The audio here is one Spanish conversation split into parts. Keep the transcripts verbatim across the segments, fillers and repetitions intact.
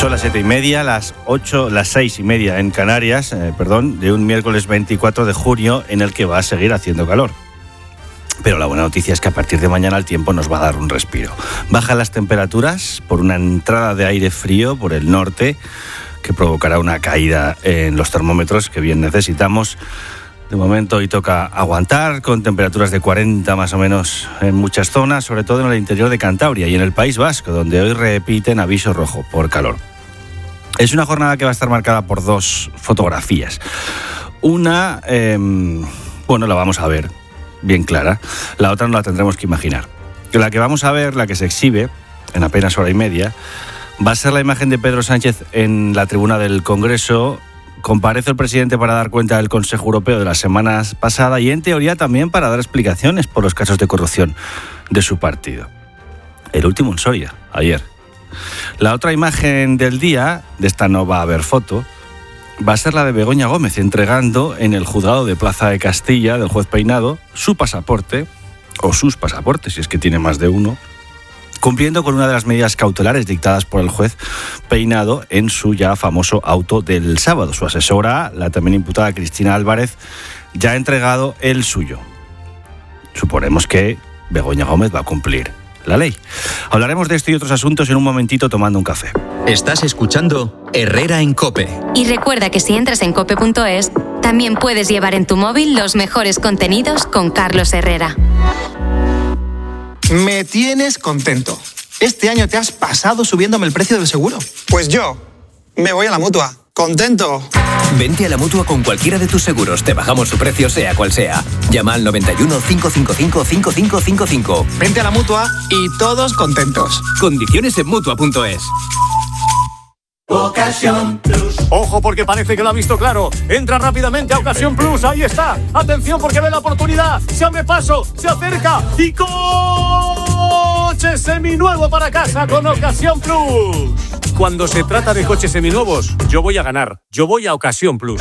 Son las siete y media, las ocho, las seis y media en Canarias, eh, perdón, de un miércoles veinticuatro de junio en el que va a seguir haciendo calor. Pero la buena noticia es que a partir de mañana el tiempo nos va a dar un respiro. Bajan las temperaturas por una entrada de aire frío por el norte, que provocará una caída en los termómetros que bien necesitamos. De momento hoy toca aguantar con temperaturas de cuarenta más o menos en muchas zonas, sobre todo en el interior de Cantabria y en el País Vasco, donde hoy repiten aviso rojo por calor. Es una jornada que va a estar marcada por dos fotografías. Una, eh, bueno, la vamos a ver bien clara. La otra no la tendremos que imaginar. La que vamos a ver, la que se exhibe en apenas hora y media, va a ser la imagen de Pedro Sánchez en la tribuna del Congreso. Comparece el presidente para dar cuenta del Consejo Europeo de la semana pasada y en teoría también para dar explicaciones por los casos de corrupción de su partido. El último en Soria, ayer. La otra imagen del día, de esta no va a haber foto, va a ser la de Begoña Gómez entregando en el juzgado de Plaza de Castilla del juez Peinado su pasaporte, o sus pasaportes, si es que tiene más de uno, cumpliendo con una de las medidas cautelares dictadas por el juez Peinado en su ya famoso auto del sábado. Su asesora, la también imputada Cristina Álvarez, ya ha entregado el suyo. Suponemos que Begoña Gómez va a cumplir la ley. Hablaremos de esto y otros asuntos en un momentito tomando un café. Estás escuchando Herrera en COPE. Y recuerda que si entras en cope punto es, también puedes llevar en tu móvil los mejores contenidos con Carlos Herrera. Me tienes contento. Este año te has pasado subiéndome el precio del seguro. Pues yo me voy a la Mutua. ¡Contento! Vente a la Mutua con cualquiera de tus seguros. Te bajamos su precio sea cual sea. Llama al noventa y uno, cinco cinco cinco, cinco cinco cinco cinco. Vente a la Mutua y todos contentos. Condiciones en Mutua punto es. Ocasión Plus. Ojo porque parece que lo ha visto claro. Entra rápidamente a Ocasión Plus. Ahí está. Atención porque ve la oportunidad. Se abre paso. Se acerca. Y coche seminuevo para casa con Ocasión Plus. Cuando se trata de coches seminuevos, yo voy a ganar. Yo voy a Ocasión Plus.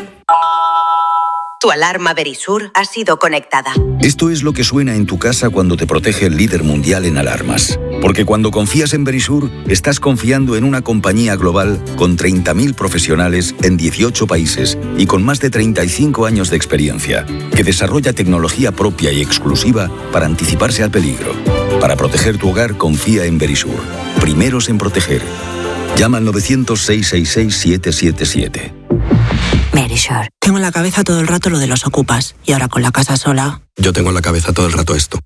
Tu alarma Verisur ha sido conectada. Esto es lo que suena en tu casa cuando te protege el líder mundial en alarmas. Porque cuando confías en Verisur, estás confiando en una compañía global con treinta mil profesionales en dieciocho países y con más de treinta y cinco años de experiencia, que desarrolla tecnología propia y exclusiva para anticiparse al peligro. Para proteger tu hogar, confía en Verisur. Primeros en proteger. Llama al novecientos, seiscientos sesenta y seis, siete siete siete. Verisur. Tengo en la cabeza todo el rato lo de los ocupas. Y ahora con la casa sola... Yo tengo en la cabeza todo el rato esto.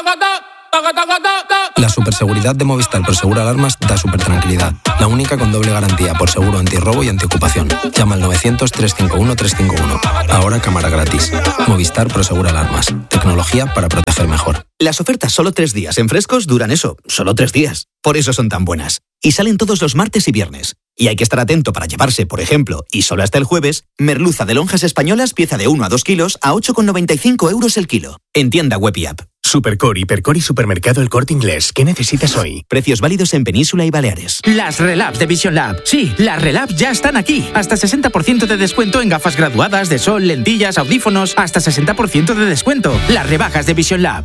La superseguridad de Movistar Prosegur Alarmas da super tranquilidad. La única con doble garantía por seguro antirrobo y antiocupación. Llama al novecientos, trescientos cincuenta y uno, trescientos cincuenta y uno. Ahora cámara gratis. Movistar Prosegur Alarmas. Tecnología para proteger mejor. Las ofertas solo tres días en Frescos duran eso, solo tres días. Por eso son tan buenas. Y salen todos los martes y viernes. Y hay que estar atento para llevarse, por ejemplo, y solo hasta el jueves, merluza de lonjas españolas pieza de uno a dos kilos a ocho con noventa y cinco euros el kilo. En tienda web y app. Supercore, Hipercore y Supermercado El Corte Inglés. ¿Qué necesitas hoy? Precios válidos en Península y Baleares. Las Relabs de Vision Lab. Sí, las Relabs ya están aquí. Hasta sesenta por ciento de descuento en gafas graduadas, de sol, lentillas, audífonos. Hasta sesenta por ciento de descuento. Las rebajas de Vision Lab.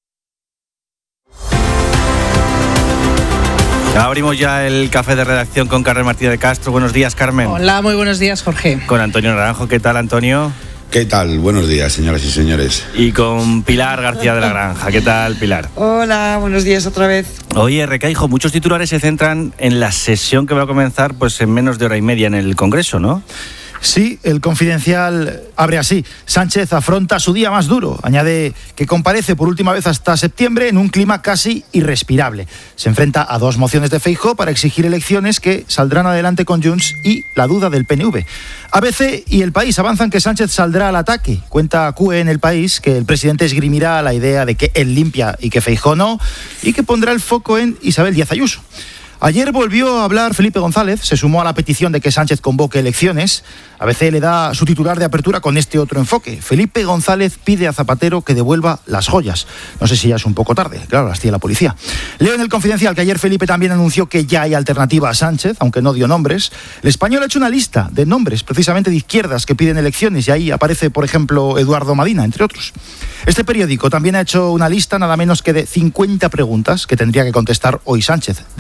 Abrimos ya el café de redacción con Carmen Martínez de Castro. Buenos días, Carmen. Hola, muy buenos días, Jorge. Con Antonio Naranjo. ¿Qué tal, Antonio? ¿Qué tal? Buenos días, señoras y señores. Y con Pilar García de la Granja. ¿Qué tal, Pilar? Hola, buenos días otra vez. Oye, Recaijo, muchos titulares se centran en la sesión que va a comenzar pues en menos de hora y media en el Congreso, ¿no? Sí, el Confidencial abre así. Sánchez afronta su día más duro. Añade que comparece por última vez hasta septiembre en un clima casi irrespirable. Se enfrenta a dos mociones de Feijóo para exigir elecciones que saldrán adelante con Junts y la duda del P N V. A B C y El País avanzan que Sánchez saldrá al ataque. Cuenta C U E en El País que el presidente esgrimirá la idea de que él limpia y que Feijóo no, y que pondrá el foco en Isabel Díaz Ayuso. Ayer volvió a hablar Felipe González, se sumó a la petición de que Sánchez convoque elecciones. A B C le da su titular de apertura con este otro enfoque. Felipe González pide a Zapatero que devuelva las joyas. No sé si ya es un poco tarde, claro, las tiene la policía. Leo en El Confidencial que ayer Felipe también anunció que ya hay alternativa a Sánchez, aunque no dio nombres. El Español ha hecho una lista de nombres, precisamente de izquierdas, que piden elecciones, y ahí aparece, por ejemplo, Eduardo Madina, entre otros. Este periódico también ha hecho una lista nada menos que de cincuenta preguntas que tendría que contestar hoy Sánchez. Destaca dos.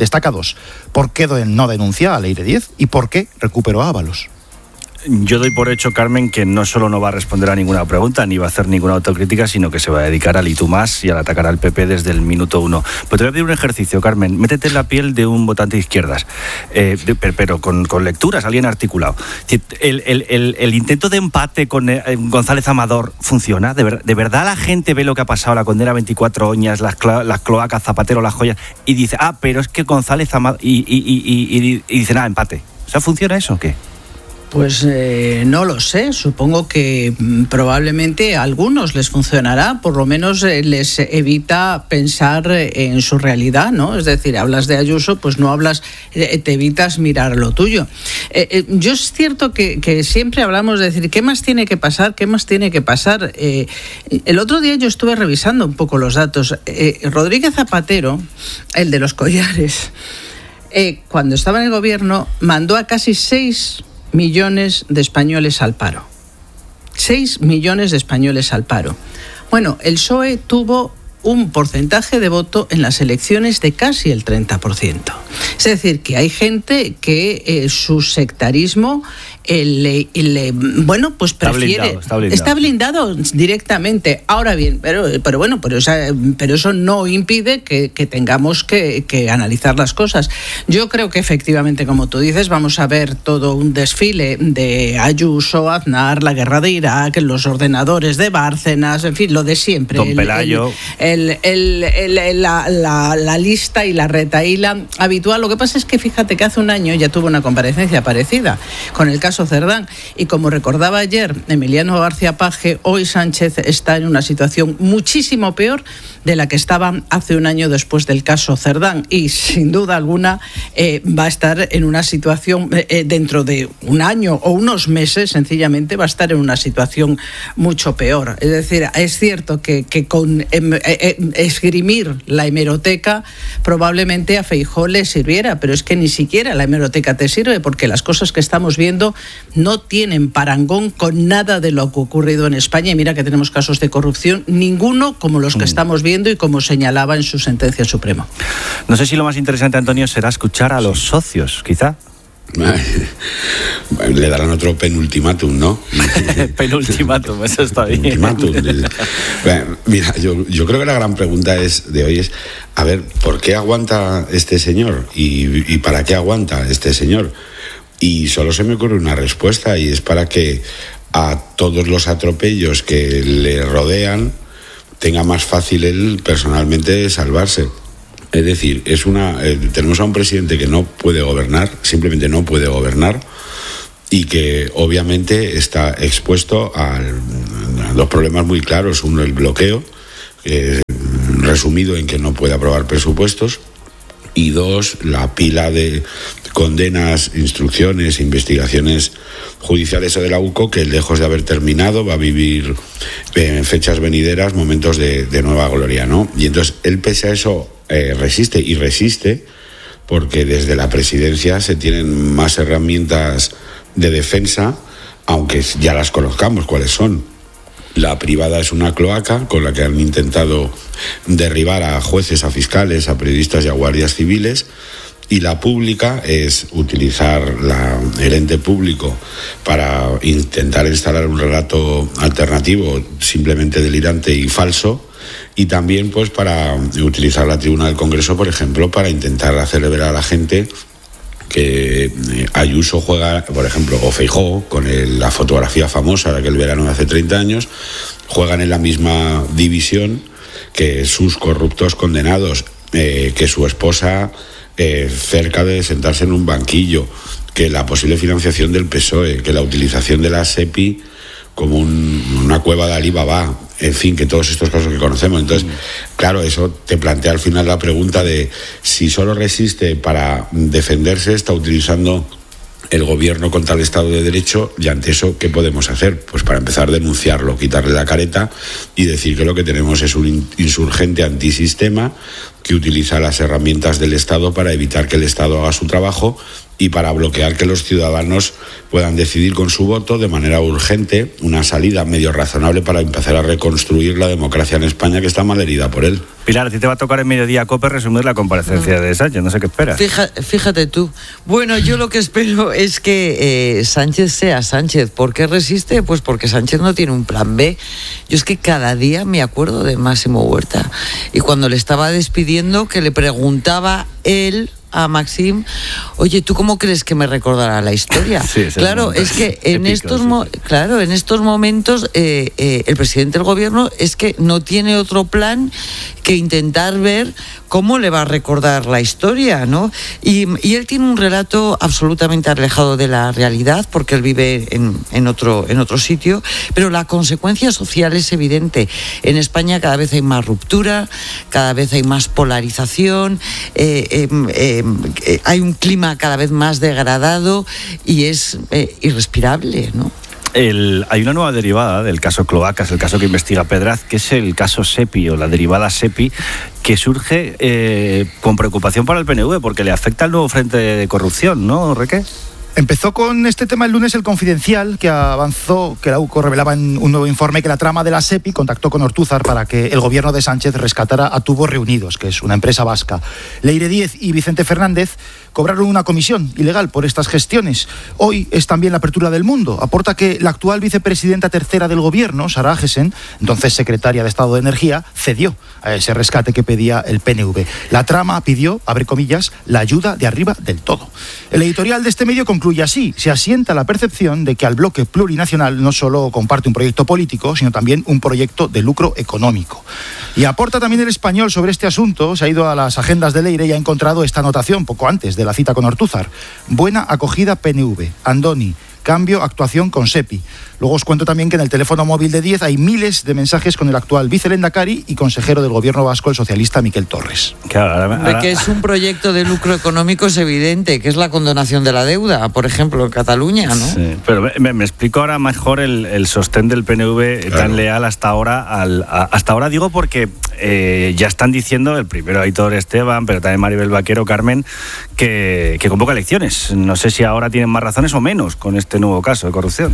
Ábalos. ¿Por qué no denuncia a Leire diez? ¿Y por qué recuperó a Ábalos? Yo doy por hecho, Carmen, que no solo no va a responder a ninguna pregunta, ni va a hacer ninguna autocrítica, sino que se va a dedicar al y tú más y al atacar al P P desde el minuto uno. Pero te voy a pedir un ejercicio, Carmen. Métete en la piel de un votante de izquierdas, eh, de, pero con, con lecturas, alguien articulado. El, el, el, el intento de empate con eh, González Amador funciona. ¿De, ver, ¿De verdad la gente ve lo que ha pasado, la condena veinticuatro oñas, las, las cloacas, Zapatero, las joyas, y dice, ah, pero es que González Amador... Y, y, y, y, y, y dice, nada, empate. O sea, ¿funciona eso o qué? Pues eh, no lo sé, supongo que mm, probablemente a algunos les funcionará, por lo menos eh, les evita pensar eh, en su realidad, ¿no? Es decir, hablas de Ayuso, pues no hablas, eh, te evitas mirar lo tuyo. Eh, eh, yo es cierto que, que siempre hablamos de decir, ¿qué más tiene que pasar? ¿Qué más tiene que pasar? Eh, el otro día yo estuve revisando un poco los datos. Eh, Rodríguez Zapatero, el de los collares, eh, cuando estaba en el gobierno, mandó a casi seis millones de españoles al paro. seis millones de españoles al paro. Bueno, el P S O E tuvo un porcentaje de voto en las elecciones de casi el treinta por ciento. Es decir, que hay gente que eh, su sectarismo eh, le, le, bueno, pues prefiere... Está blindado, está blindado. Está blindado directamente. Ahora bien, pero, pero bueno, pero, esa, pero eso no impide que, que tengamos que, que analizar las cosas. Yo creo que efectivamente, como tú dices, vamos a ver todo un desfile de Ayuso, Aznar, la guerra de Irak, los ordenadores de Bárcenas, en fin, lo de siempre. Don el, Pelayo. El, el, el, el, la, la, la lista y la retahíla habitual. Lo que pasa es que fíjate que hace un año ya tuvo una comparecencia parecida con el caso Cerdán, y como recordaba ayer Emiliano García Paje, hoy Sánchez está en una situación muchísimo peor de la que estaba hace un año después del caso Cerdán, y sin duda alguna eh, va a estar en una situación eh, dentro de un año o unos meses, sencillamente va a estar en una situación mucho peor. Es decir, es cierto que, que con eh, eh, esgrimir la hemeroteca probablemente a Feijóo le sirviera, pero es que ni siquiera la hemeroteca te sirve, porque las cosas que estamos viendo no tienen parangón con nada de lo que ha ocurrido en España, y mira que tenemos casos de corrupción, ninguno como los que mm. estamos viendo y como señalaba en su sentencia suprema. No sé si lo más interesante, Antonio, será escuchar a los socios, quizá. Le darán otro penultimátum, ¿no? Penultimátum, eso está bien. Ultimátum. Bueno, mira, yo, yo creo que la gran pregunta es de hoy es, a ver, ¿por qué aguanta este señor? ¿Y, y para qué aguanta este señor? Y solo se me ocurre una respuesta, y es para que a todos los atropellos que le rodean tenga más fácil él personalmente salvarse. Es decir, es una eh, tenemos a un presidente que no puede gobernar, simplemente no puede gobernar, y que obviamente está expuesto a, a dos problemas muy claros. Uno, el bloqueo, eh, resumido en que no puede aprobar presupuestos, y dos, la pila de condenas, instrucciones, investigaciones judiciales de la U C O, que lejos de haber terminado va a vivir en fechas venideras momentos de, de nueva gloria, ¿no? Y entonces él, pese a eso, eh, resiste y resiste porque desde la presidencia se tienen más herramientas de defensa, aunque ya las conozcamos cuáles son. La privada es una cloaca con la que han intentado derribar a jueces, a fiscales, a periodistas y a guardias civiles, y la pública es utilizar la, el ente público para intentar instalar un relato alternativo simplemente delirante y falso, y también pues para utilizar la tribuna del Congreso, por ejemplo, para intentar hacer ver a la gente que Ayuso juega, por ejemplo, o Feijóo, con el, la fotografía famosa de aquel verano de hace treinta años, juegan en la misma división que sus corruptos condenados, eh, que su esposa eh, cerca de sentarse en un banquillo, que la posible financiación del P S O E, que la utilización de la SEPI como un, una cueva de Alibaba, en fin, que todos estos casos que conocemos. Entonces, claro, eso te plantea al final la pregunta de si solo resiste para defenderse, está utilizando el gobierno contra el Estado de Derecho, y ante eso, ¿qué podemos hacer? Pues para empezar, denunciarlo, quitarle la careta y decir que lo que tenemos es un insurgente antisistema que utiliza las herramientas del Estado para evitar que el Estado haga su trabajo y para bloquear que los ciudadanos puedan decidir con su voto de manera urgente una salida medio razonable para empezar a reconstruir la democracia en España, que está mal herida por él. Pilar, a ti te va a tocar en Mediodía COPE resumir la comparecencia de Sánchez, no sé qué esperas. Fíjate, fíjate tú. Bueno, yo lo que espero es que eh, Sánchez sea Sánchez. ¿Por qué resiste? Pues porque Sánchez no tiene un plan B. Yo es que cada día me acuerdo de Máximo Huerta. Y cuando le estaba despidiendo, que le preguntaba él a Maxim, oye, ¿tú cómo crees que me recordará la historia? Sí, es claro, es que en épico, estos sí. mo- claro, en estos momentos eh, eh, el presidente del gobierno es que no tiene otro plan que intentar ver cómo le va a recordar la historia, ¿no? Y, y él tiene un relato absolutamente alejado de la realidad, porque él vive en, en otro, en otro sitio, pero la consecuencia social es evidente. En España cada vez hay más ruptura, cada vez hay más polarización, eh, eh, eh, eh, hay un clima cada vez más degradado y es eh, irrespirable, ¿no? El, hay una nueva derivada del caso Cloacas, el caso que investiga Pedraz, que es el caso SEPI o la derivada SEPI, que surge eh, con preocupación para el P N V porque le afecta al nuevo frente de corrupción, ¿no, Reque? Empezó con este tema el lunes el Confidencial, que avanzó, que la U C O revelaba en un nuevo informe que la trama de la SEPI contactó con Ortúzar para que el gobierno de Sánchez rescatara a Tubos Reunidos, que es una empresa vasca. Leire Díez y Vicente Fernández cobraron una comisión ilegal por estas gestiones. Hoy es también la apertura del Mundo. Aporta que la actual vicepresidenta tercera del gobierno, Sara Agesen, entonces secretaria de Estado de Energía, cedió a ese rescate que pedía el P N V. La trama pidió, abre comillas, la ayuda de arriba del todo. El editorial de este medio concluye así: se asienta la percepción de que al bloque plurinacional no solo comparte un proyecto político, sino también un proyecto de lucro económico. Y aporta también el Español sobre este asunto. Se ha ido a las agendas de Leire y ha encontrado esta anotación poco antes de la cita con Ortúzar: buena acogida P N V, Andoni, cambio, actuación con SEPI. Luego os cuento también que en el teléfono móvil de Díez hay miles de mensajes con el actual vicelendakari y consejero del gobierno vasco, el socialista Miquel Torres. Claro, ahora, ahora... De que es un proyecto de lucro económico es evidente, que es la condonación de la deuda, por ejemplo, en Cataluña, ¿no? Sí, pero me, me explico ahora mejor el, el sostén del P N V claro. tan leal hasta ahora. Al, a, hasta ahora digo porque eh, ya están diciendo, el primero Aitor Esteban, pero también Maribel Vaquero, Carmen, que, que convoca elecciones. No sé si ahora tienen más razones o menos con este nuevo caso de corrupción.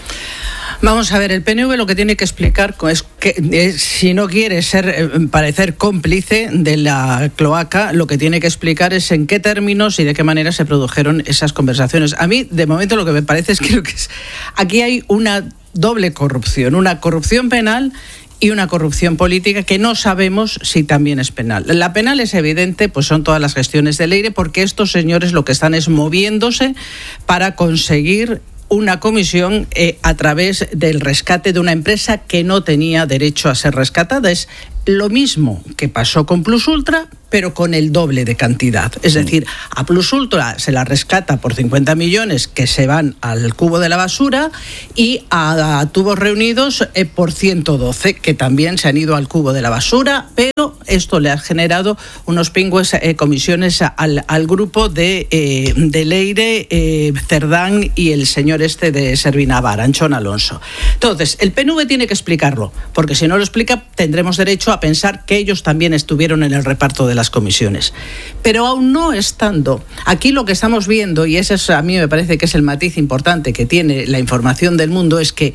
Vamos a ver, el P N V lo que tiene que explicar es que es, si no quiere ser eh, parecer cómplice de la cloaca, lo que tiene que explicar es en qué términos y de qué manera se produjeron esas conversaciones. A mí, de momento, lo que me parece es que, lo que es, aquí hay una doble corrupción, una corrupción penal y una corrupción política que no sabemos si también es penal. La penal es evidente, pues son todas las gestiones de Leire, porque estos señores lo que están es moviéndose para conseguir una comisión eh, a través del rescate de una empresa que no tenía derecho a ser rescatada. Es lo mismo que pasó con Plus Ultra, pero con el doble de cantidad. Es decir, a Plus Ultra se la rescata por cincuenta millones que se van al cubo de la basura y a, a Tubos Reunidos eh, por ciento doce que también se han ido al cubo de la basura, pero esto le ha generado unos pingües eh, comisiones al, al grupo de, eh, de Leire, eh, Cerdán y el señor este de Servinavar, Anchón Alonso. Entonces, el P N V tiene que explicarlo, porque si no lo explica tendremos derecho a pensar que ellos también estuvieron en el reparto de las comisiones. Pero aún no estando, aquí lo que estamos viendo, y ese es, a mí me parece que es el matiz importante que tiene la información del Mundo, es que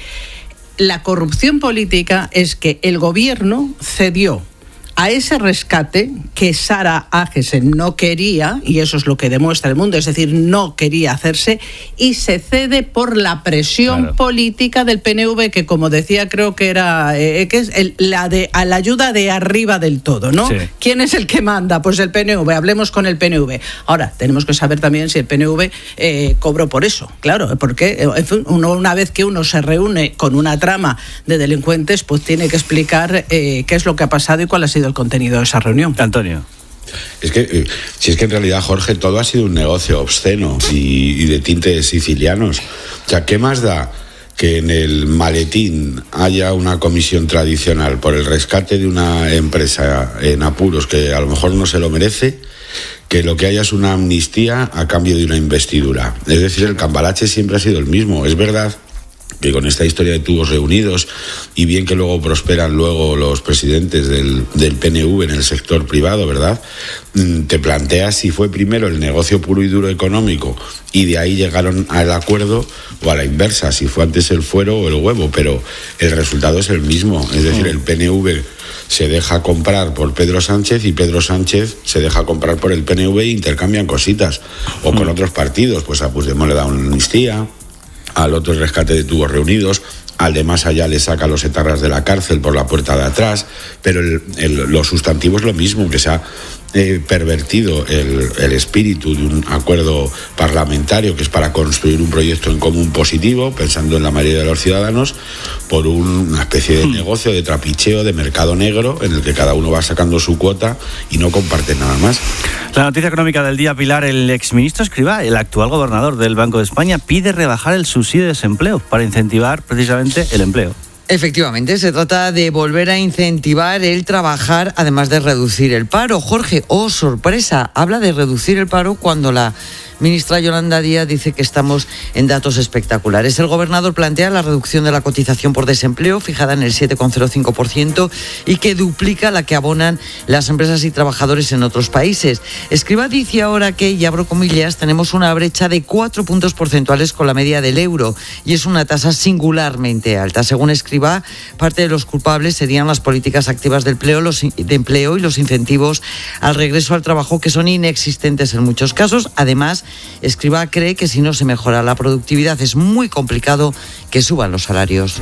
la corrupción política es que el gobierno cedió a ese rescate que Sara Agesen no quería, y eso es lo que demuestra el Mundo, es decir, no quería hacerse, y se cede por la presión claro. política del P N V, que como decía, creo que era eh, que es el, la de a la ayuda de arriba del todo, ¿no? Sí. ¿Quién es el que manda? Pues el P N V, hablemos con el P N V. Ahora, tenemos que saber también si el P N V eh, cobró por eso, claro, porque en fin, uno, una vez que uno se reúne con una trama de delincuentes, pues tiene que explicar eh, qué es lo que ha pasado y cuál ha sido el contenido de esa reunión. Antonio. Es que, eh, si es que en realidad, Jorge, todo ha sido un negocio obsceno y, y de tintes sicilianos. O sea, ¿qué más da que en el maletín haya una comisión tradicional por el rescate de una empresa en apuros que a lo mejor no se lo merece, que lo que haya es una amnistía a cambio de una investidura? Es decir, el cambalache siempre ha sido el mismo. Es verdad que con esta historia de tubos reunidos, y bien que luego prosperan luego los presidentes del, del P N V en el sector privado, ¿verdad? Te planteas si fue primero el negocio puro y duro económico y de ahí llegaron al acuerdo, o a la inversa, si fue antes el fuero o el huevo, pero el resultado es el mismo. Es decir, el P N V se deja comprar por Pedro Sánchez y Pedro Sánchez se deja comprar por el P N V e intercambian cositas. O con otros partidos, pues a Puigdemont le da una amnistía, al otro el rescate de tubos reunidos, al de más allá le saca a los etarras de la cárcel por la puerta de atrás, pero el, el, lo sustantivo es lo mismo, que se ha eh, pervertido el, el espíritu de un acuerdo parlamentario, que es para construir un proyecto en común positivo, pensando en la mayoría de los ciudadanos, por un, una especie de negocio, de trapicheo, de mercado negro, en el que cada uno va sacando su cuota y no comparte nada más. La noticia económica del día, Pilar: el exministro Escrivá, el actual gobernador del Banco de España, pide rebajar el subsidio de desempleo para incentivar precisamente el empleo. Efectivamente, se trata de volver a incentivar el trabajar, además de reducir el paro. Jorge, oh sorpresa, habla de reducir el paro cuando la ministra Yolanda Díaz dice que estamos en datos espectaculares. El gobernador plantea la reducción de la cotización por desempleo, fijada en el siete coma cero cinco por ciento, y que duplica la que abonan las empresas y trabajadores en otros países. Escrivá dice ahora que, y abro comillas, tenemos una brecha de cuatro puntos porcentuales con la media del euro, y es una tasa singularmente alta. Según Escrivá, parte de los culpables serían las políticas activas de empleo, los, de empleo y los incentivos al regreso al trabajo, que son inexistentes en muchos casos. Además, Escrivá cree que si no se mejora la productividad es muy complicado que suban los salarios.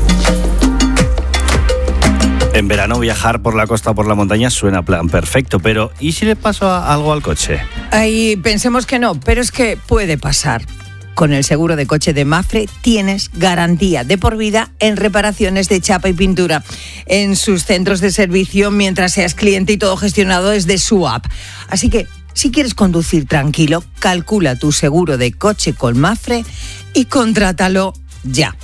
En verano viajar por la costa o por la montaña suena plan perfecto, pero ¿y si le pasa algo al coche? Ahí pensemos que no, pero es que puede pasar. Con el seguro de coche de Mapfre tienes garantía de por vida en reparaciones de chapa y pintura en sus centros de servicio mientras seas cliente, y todo gestionado desde su app. Así que, si quieres conducir tranquilo, calcula tu seguro de coche con Mapfre y contrátalo ya.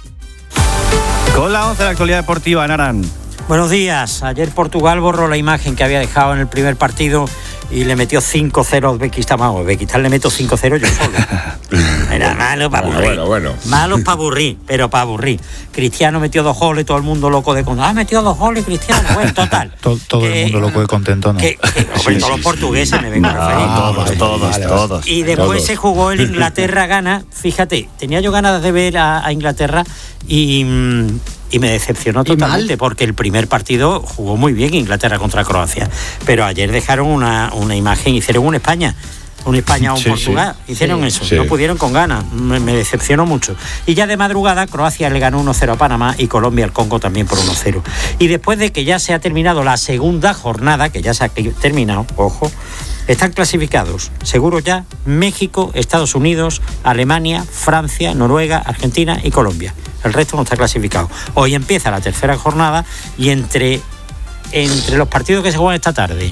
Con la once de la actualidad deportiva, Naran. Buenos días. Ayer Portugal borró la imagen que había dejado en el primer partido y le metió cinco cero a Uzbekistán. A Uzbekistán le meto cinco cero yo solo. Era malo para aburrir. Bueno, bueno, bueno. Malo para aburrir, pero para aburrir. Cristiano metió dos goles, todo el mundo loco de contento. Ah, metió dos goles Cristiano. Bueno, total. todo todo que, el mundo loco de contento, ¿no? Que, que, hombre, sí, todos sí, los portugueses sí. me vengo a referir. No, todos, todos, vale, todos. Y después todos. se jugó el Inglaterra-Ghana. Fíjate, tenía yo ganas de ver a, a Inglaterra y... Mmm, Y me decepcionó totalmente porque el primer partido jugó muy bien Inglaterra contra Croacia. Pero ayer dejaron una, una imagen, hicieron un España, un España o un sí, Portugal. Sí. Hicieron sí. eso, sí. no pudieron con ganas. Me, me decepcionó mucho. Y ya de madrugada Croacia le ganó uno cero a Panamá y Colombia al Congo también por uno cero. Y después de que ya se ha terminado la segunda jornada, que ya se ha terminado, ojo, están clasificados, seguro ya, México, Estados Unidos, Alemania, Francia, Noruega, Argentina y Colombia. El resto no está clasificado. Hoy empieza la tercera jornada y entre, entre los partidos que se juegan esta tarde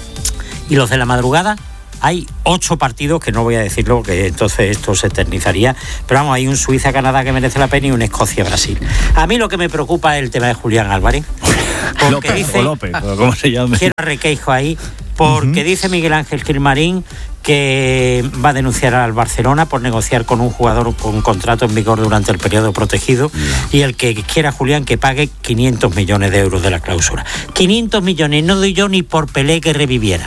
y los de la madrugada hay ocho partidos, que no voy a decirlo, que entonces esto se eternizaría, pero vamos, hay un Suiza-Canadá que merece la pena y un Escocia-Brasil. A mí lo que me preocupa es el tema de Julián Álvarez. López, dice, o López, o como se llame. Quiero requeijo ahí, porque uh-huh. dice Miguel Ángel Gilmarín que va a denunciar al Barcelona por negociar con un jugador con un contrato en vigor durante el periodo protegido, no. y el que quiera Julián que pague quinientos millones de euros de la cláusula. quinientos millones no doy yo ni por Pelé que reviviera.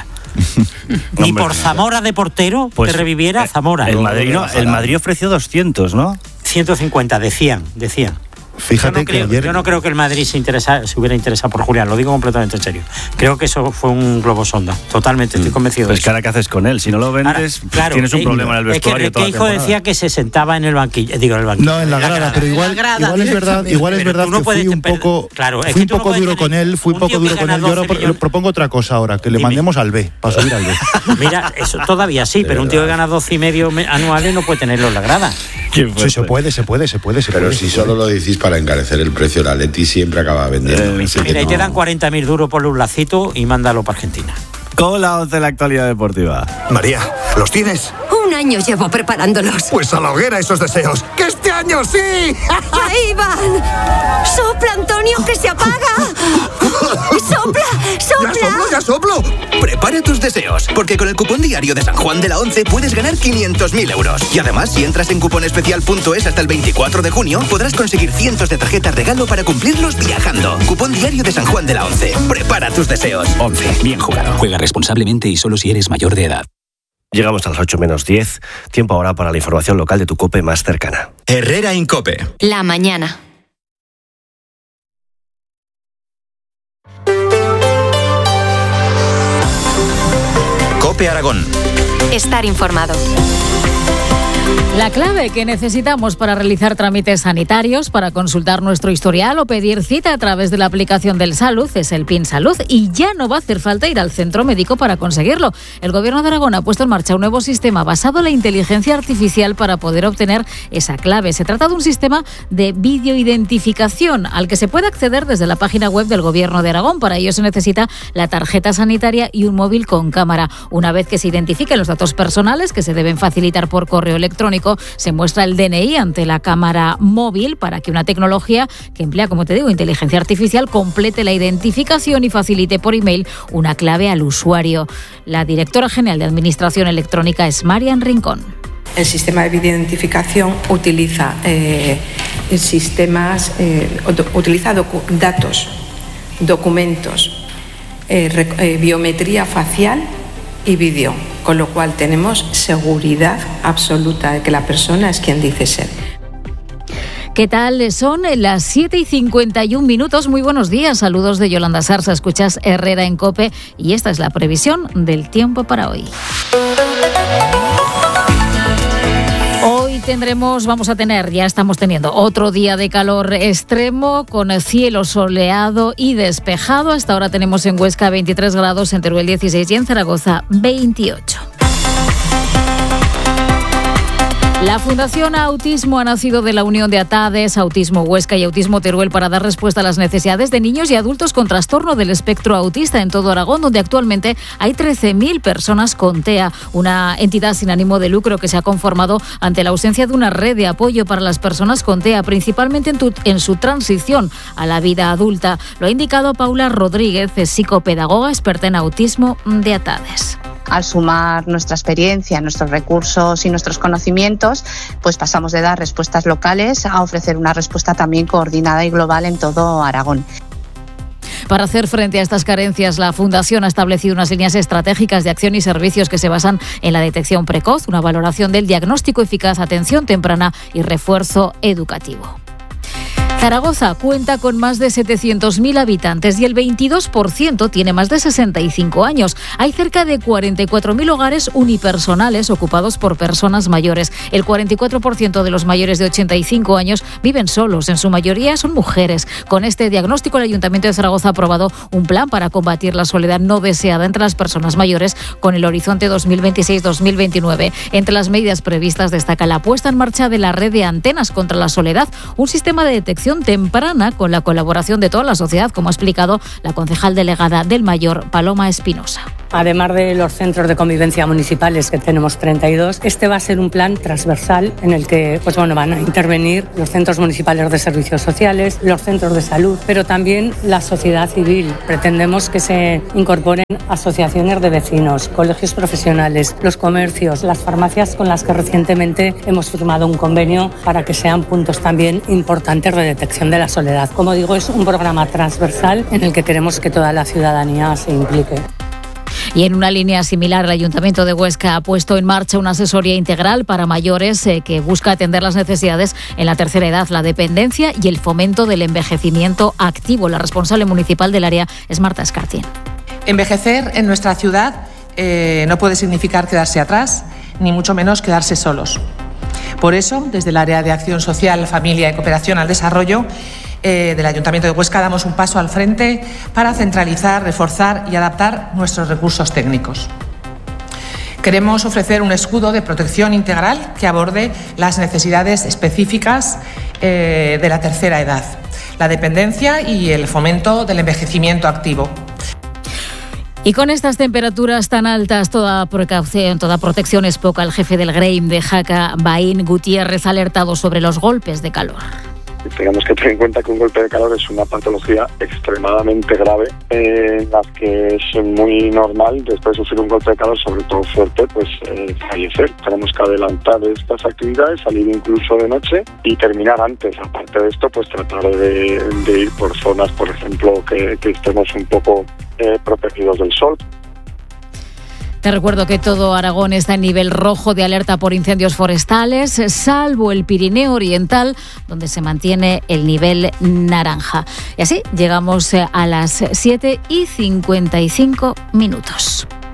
Ni por Zamora de portero, pues, que reviviera eh, Zamora. El Madrid, no, el Madrid ofreció doscientos, ¿no? ciento cincuenta, decían, decían. Fíjate yo no, que creo, ayer... yo no creo que el Madrid se, interesa, se hubiera interesado por Julián, lo digo completamente en serio. Creo que eso fue un globo sonda, totalmente, estoy convencido. Pues de eso. ¿Qué haces con él? Si no lo vendes, ahora, claro, tienes un eh, problema en el vestuario. Es que Requeijo decía que se sentaba en el banquillo, digo en el banquillo. No, en la grada, pero igual, grada, igual es verdad, igual es verdad no que fui un poco, claro, fui un poco no duro con él, fui un poco duro con él. Yo ahora millones. propongo otra cosa ahora, que le Dime. mandemos al B, para subir al B. Mira, eso todavía sí, pero un tío que gana doce y medio anuales no puede tenerlo en la grada. Sí, se puede, se puede, se puede. Pero si solo lo decís para encarecer el precio, la Atleti siempre acaba vendiendo. Eh, mira, y no... te dan cuarenta mil duros por un lacito y mándalo para Argentina. Con la once de la actualidad deportiva. María, ¿los tienes? Un año llevo preparándolos. Pues a la hoguera esos deseos. ¡Que este año sí! ¡Ahí van! ¡Sopla, Antonio, que se apaga! ¡Sopla, sopla! ¡Ya soplo, ya soplo! Prepara tus deseos, porque con el cupón diario de San Juan de la Once puedes ganar quinientos mil euros. Y además, si entras en cuponespecial punto es hasta el veinticuatro de junio, podrás conseguir cientos de tarjetas regalo para cumplirlos viajando. Cupón diario de San Juan de la Once. Prepara tus deseos. Once. Bien jugado. Juega responsablemente y solo si eres mayor de edad. Llegamos a las ocho menos diez. Tiempo ahora para la información local de tu COPE más cercana. Herrera Incope. La mañana. COPE Aragón. Estar informado. La clave que necesitamos para realizar trámites sanitarios, para consultar nuestro historial o pedir cita a través de la aplicación del Salud es el PIN Salud, y ya no va a hacer falta ir al centro médico para conseguirlo. El Gobierno de Aragón ha puesto en marcha un nuevo sistema basado en la inteligencia artificial para poder obtener esa clave. Se trata de un sistema de videoidentificación al que se puede acceder desde la página web del Gobierno de Aragón. Para ello se necesita la tarjeta sanitaria y un móvil con cámara. Una vez que se identifiquen los datos personales, que se deben facilitar por correo electrónico, se muestra el D N I ante la cámara móvil para que una tecnología que emplea, como te digo, inteligencia artificial complete la identificación y facilite por email una clave al usuario. La directora general de Administración Electrónica es Marian Rincón. El sistema de videoidentificación utiliza eh, sistemas, eh, utiliza docu- datos, documentos, eh, rec- eh, biometría facial y vídeo, con lo cual tenemos seguridad absoluta de que la persona es quien dice ser. ¿Qué tal? Son las siete y cincuenta y un minutos. Muy buenos días. Saludos de Yolanda Sarsa. Escuchas Herrera en COPE y esta es la previsión del tiempo para hoy. Hoy tendremos, vamos a tener, ya estamos teniendo otro día de calor extremo con cielo soleado y despejado. Hasta ahora tenemos en Huesca veintitrés grados, en Teruel dieciséis y en Zaragoza veintiocho. La Fundación Autismo ha nacido de la unión de ATADES, Autismo Huesca y Autismo Teruel para dar respuesta a las necesidades de niños y adultos con trastorno del espectro autista en todo Aragón, donde actualmente hay trece mil personas con TEA, una entidad sin ánimo de lucro que se ha conformado ante la ausencia de una red de apoyo para las personas con TEA, principalmente en, tu, en su transición a la vida adulta. Lo ha indicado Paula Rodríguez, psicopedagoga experta en autismo de ATADES. Al sumar nuestra experiencia, nuestros recursos y nuestros conocimientos, pues pasamos de dar respuestas locales a ofrecer una respuesta también coordinada y global en todo Aragón. Para hacer frente a estas carencias, la Fundación ha establecido unas líneas estratégicas de acción y servicios que se basan en la detección precoz, una valoración del diagnóstico eficaz, atención temprana y refuerzo educativo. Zaragoza cuenta con más de setecientos mil habitantes y el veintidós por ciento tiene más de sesenta y cinco años. Hay cerca de cuarenta y cuatro mil hogares unipersonales ocupados por personas mayores. El cuarenta y cuatro por ciento de los mayores de ochenta y cinco años viven solos, en su mayoría son mujeres. Con este diagnóstico, el Ayuntamiento de Zaragoza ha aprobado un plan para combatir la soledad no deseada entre las personas mayores con el horizonte dos mil veintiséis dos mil veintinueve. Entre las medidas previstas destaca la puesta en marcha de la red de antenas contra la soledad, un sistema de detección temprana con la colaboración de toda la sociedad, como ha explicado la concejal delegada del Mayor, Paloma Espinosa. Además de los centros de convivencia municipales, que tenemos treinta y dos, este va a ser un plan transversal en el que pues bueno, van a intervenir los centros municipales de servicios sociales, los centros de salud, pero también la sociedad civil. Pretendemos que se incorporen asociaciones de vecinos, colegios profesionales, los comercios, las farmacias con las que recientemente hemos firmado un convenio para que sean puntos también importantes de detección de la soledad. Como digo, es un programa transversal en el que queremos que toda la ciudadanía se implique. Y en una línea similar, el Ayuntamiento de Huesca ha puesto en marcha una asesoría integral para mayores eh, que busca atender las necesidades en la tercera edad, la dependencia y el fomento del envejecimiento activo. La responsable municipal del área es Marta Escartín. Envejecer en nuestra ciudad eh, no puede significar quedarse atrás, ni mucho menos quedarse solos. Por eso, desde el área de Acción Social, Familia y Cooperación al Desarrollo eh, del Ayuntamiento de Huesca damos un paso al frente para centralizar, reforzar y adaptar nuestros recursos técnicos. Queremos ofrecer un escudo de protección integral que aborde las necesidades específicas eh, de la tercera edad, la dependencia y el fomento del envejecimiento activo. Y con estas temperaturas tan altas, toda precaución, toda protección es poca. El jefe del Greim de Jaca, Baín Gutiérrez, ha alertado sobre los golpes de calor. Tenemos que tener en cuenta que un golpe de calor es una patología extremadamente grave, eh, en la que es muy normal, después de sufrir un golpe de calor, sobre todo fuerte, pues eh, fallecer. Tenemos que adelantar estas actividades, salir incluso de noche y terminar antes. Aparte de esto, pues tratar de, de ir por zonas, por ejemplo, que, que estemos un poco eh, protegidos del sol. Te recuerdo que todo Aragón está en nivel rojo de alerta por incendios forestales, salvo el Pirineo Oriental, donde se mantiene el nivel naranja. Y así llegamos a las siete y cincuenta y cinco minutos.